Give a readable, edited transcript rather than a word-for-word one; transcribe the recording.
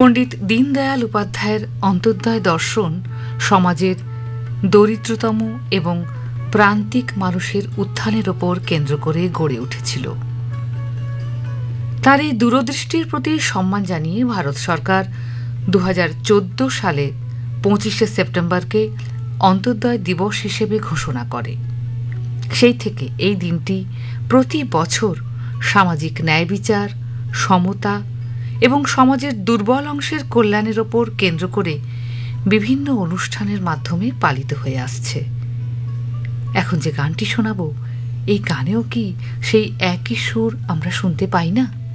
পণ্ডিত দীনদয়াল উপাধ্যায়ের অন্তোদ্যয় দর্শন সমাজের দরিদ্রতম এবং প্রান্তিক মানুষের উত্থানের ওপর কেন্দ্র করে গড়ে উঠেছিল। তার এই দূরদৃষ্টির প্রতি সম্মান জানিয়ে ভারত সরকার 2014 সালে 25শে সেপ্টেম্বরকে অন্তোদ্যয় দিবস হিসেবে ঘোষণা করে। সেই থেকে এই দিনটি প্রতি বছর সামাজিক ন্যায় বিচার, সমতা এবং সমাজের দুর্বল অংশের কল্যাণের ওপর কেন্দ্র করে বিভিন্ন অনুষ্ঠানের মাধ্যমে পালিত হয়ে আসছে। এখন যে গানটি শোনাব, এই গানেও কি সেই একই সুর আমরা শুনতে পাই না?